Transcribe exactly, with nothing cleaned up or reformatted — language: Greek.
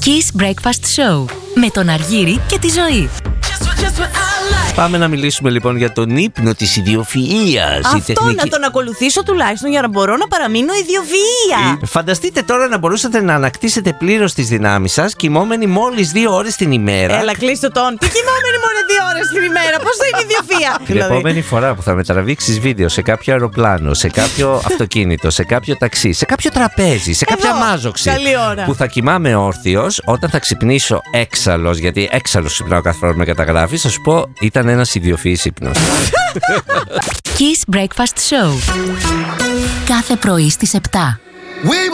Kiss Breakfast Show με τον Αργύρη και τη Ζωή. Πάμε να μιλήσουμε λοιπόν για τον ύπνο της ιδιοφυΐας. Αυτό τεχνική... να τον ακολουθήσω τουλάχιστον για να μπορώ να παραμείνω ιδιοφυΐα. Φανταστείτε τώρα να μπορούσατε να ανακτήσετε πλήρως τις δυνάμεις σας κοιμόμενοι μόλις δύο ώρες την ημέρα. Έλα, κλείστο τον. Τι κοιμόμενοι μόνο δύο ώρες την ημέρα, πώς θα είναι ιδιοφυΐα. Την δηλαδή... επόμενη φορά που θα με τραβήξεις βίντεο σε κάποιο αεροπλάνο, σε κάποιο αυτοκίνητο, σε κάποιο ταξί, σε κάποιο τραπέζι, σε κάποια Εδώ, μάζοξη ώρα. που θα κοιμάμαι όρθιος, όταν θα ξυπνήσω έξαλλος, γιατί έξαλλος ξυπνάω κάθε φορά με καταγράφεις, θα σου πω ήταν ένας ιδιοφυής ύπνος. Kiss Breakfast Show. Κάθε πρωί στις επτά.